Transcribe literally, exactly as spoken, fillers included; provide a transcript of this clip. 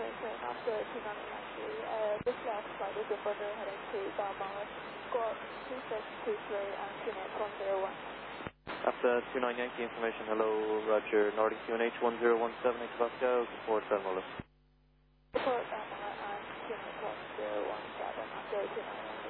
Clear train after two nine nine three. Uh, this last flight is departure heading to Balmoral. Squawk two six two three and Q N H one zero one. After two nine Yankee information, hello, Roger, Nordic Q N H one zero one seven, X Pascal, support Balmoral. Support Balmoral and Q N H one zero one seven after two nine nine.